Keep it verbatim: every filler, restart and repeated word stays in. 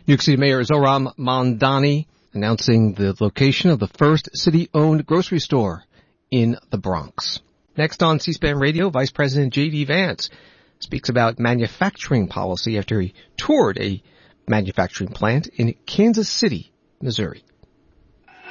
New York City Mayor Zohran Mamdani announcing the location of the first city-owned grocery store in the Bronx. Next on C-SPAN Radio, Vice President J D. Vance speaks about manufacturing policy after he toured a manufacturing plant in Kansas City, Missouri.